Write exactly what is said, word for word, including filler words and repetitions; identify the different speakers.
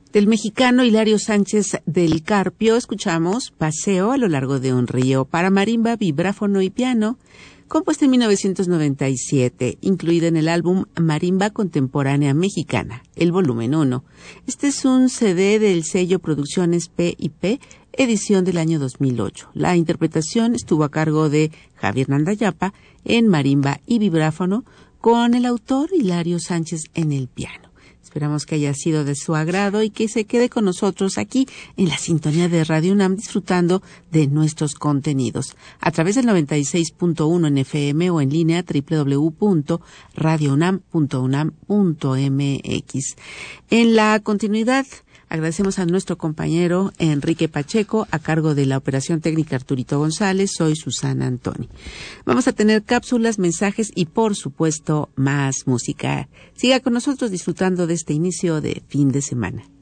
Speaker 1: Del mexicano Hilario Sánchez del Carpio escuchamos Paseo a lo largo de un río para marimba, vibráfono y piano, compuesta en mil novecientos noventa y siete, incluida en el álbum Marimba Contemporánea Mexicana, el volumen uno. Este es un C D del sello Producciones P y P, edición del año dos mil ocho. La interpretación estuvo a cargo de Javier Nandayapa en marimba y vibráfono, con el autor Hilario Sánchez en el piano. Esperamos que haya sido de su agrado y que se quede con nosotros aquí en la sintonía de Radio UNAM disfrutando de nuestros contenidos a través del noventa y seis punto uno en F M o en línea doble u doble u doble u punto radio unam punto unam punto m x. En la continuidad, agradecemos a nuestro compañero Enrique Pacheco, a cargo de la operación técnica Arturito González. Soy Susana Antoni. Vamos a tener cápsulas, mensajes y, por supuesto, más música. Siga con nosotros disfrutando de este inicio de fin de semana.